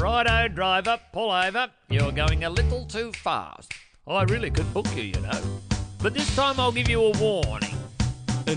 Righto, driver, pull over. You're going a little too fast. I really could book you, you know. But this time I'll give you a warning.